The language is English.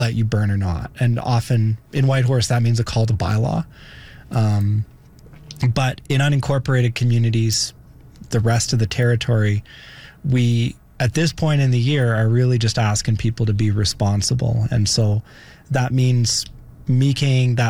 let you burn or not. And often in Whitehorse, that means a call to bylaw. But in unincorporated communities, the rest of the territory, we, at this point in the year, are really just asking people to be responsible. And so that means meeking that